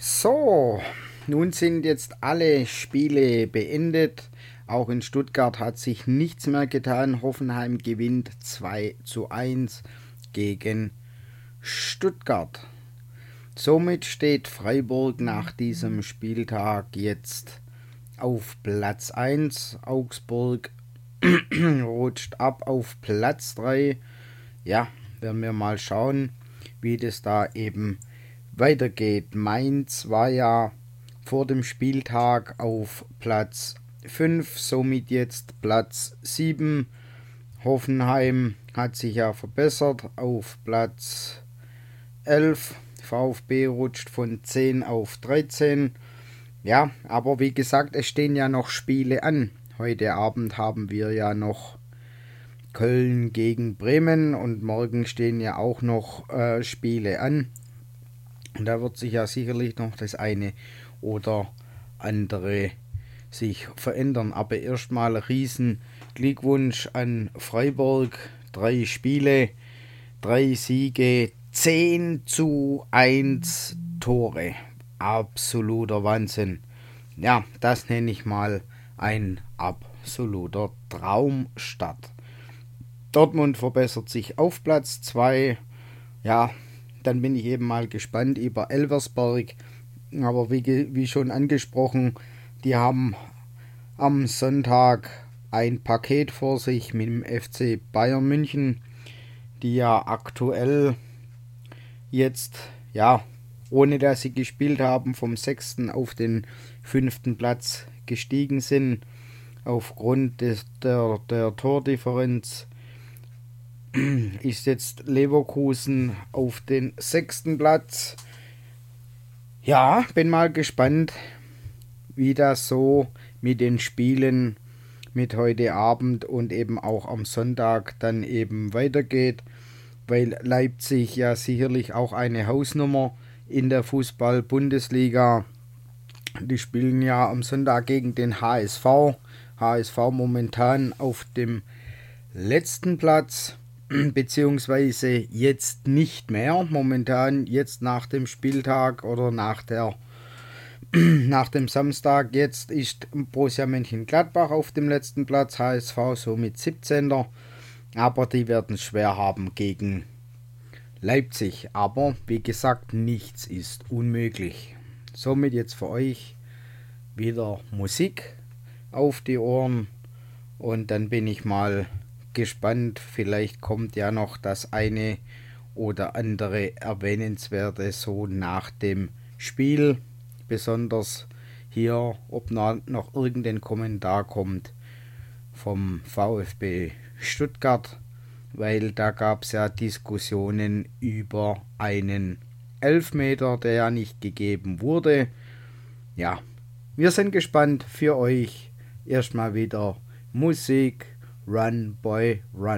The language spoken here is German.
So, nun sind jetzt alle Spiele beendet. Auch in Stuttgart hat sich nichts mehr getan. Hoffenheim gewinnt 2:1 gegen Stuttgart. Somit steht Freiburg nach diesem Spieltag jetzt auf Platz 1. Augsburg rutscht ab auf Platz 3. Ja, werden wir mal schauen, wie das da eben weitergeht. Mainz war ja vor dem Spieltag auf Platz 5, somit jetzt Platz 7. Hoffenheim hat sich ja verbessert auf Platz 11. VfB rutscht von 10 auf 13. Ja, aber wie gesagt, es stehen ja noch Spiele an. Heute Abend haben wir ja noch Köln gegen Bremen und morgen stehen ja auch noch Spiele an. Und da wird sich ja sicherlich noch das eine oder andere sich verändern. Aber erstmal riesen Glückwunsch an Freiburg. 3 Spiele, 3 Siege, 10:1 Tore. Absoluter Wahnsinn. Ja, das nenne ich mal ein absoluter Traumstart. Dortmund verbessert sich auf Platz 2. Ja, dann bin ich eben mal gespannt über Elversberg. Aber wie schon angesprochen, die haben am Sonntag ein Paket vor sich mit dem FC Bayern München, die ja aktuell jetzt, ja, ohne dass sie gespielt haben, vom 6. auf den 5. Platz gestiegen sind. Aufgrund der Tordifferenz ist jetzt Leverkusen auf den 6. Platz. Ja, bin mal gespannt, wie das so mit den Spielen mit heute Abend und eben auch am Sonntag dann eben weitergeht, weil Leipzig ja sicherlich auch eine Hausnummer in der Fußball-Bundesliga. Die spielen ja am Sonntag gegen den HSV. HSV momentan auf dem letzten Platz, beziehungsweise jetzt nicht mehr. Momentan jetzt nach dem Spieltag oder nach dem Samstag jetzt ist Borussia Mönchengladbach auf dem letzten Platz, HSV somit 17. Aber die werden es schwer haben gegen Leipzig. Aber wie gesagt, nichts ist unmöglich. Somit jetzt für euch wieder Musik auf die Ohren und dann bin ich mal gespannt. Vielleicht kommt ja noch das eine oder andere Erwähnenswerte so nach dem Spiel. Besonders hier, ob noch irgendein Kommentar kommt vom VfB Stuttgart, weil da gab es ja Diskussionen über einen Elfmeter, der ja nicht gegeben wurde. Ja, wir sind gespannt für euch. Erstmal wieder Musik. Run, Boy, Run.